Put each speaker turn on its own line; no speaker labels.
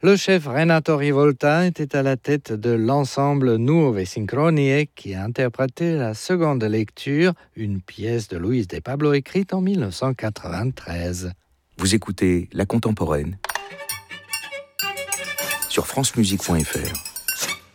Le chef Renato Rivolta était à la tête de l'ensemble Nuove Sincronie qui a interprété la seconde lecture, une pièce de Luis de Pablo écrite en 1993.
Vous écoutez La Contemporaine sur francemusique.fr.